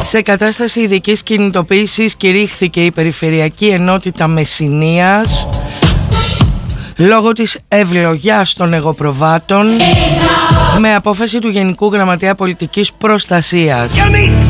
Σε κατάσταση ειδικής κινητοποίησης κηρύχθηκε η Περιφερειακή Ενότητα Μεσσηνίας λόγω της ευλογιάς των εγωπροβάτων με απόφαση του Γενικού Γραμματέα Πολιτικής Προστασίας.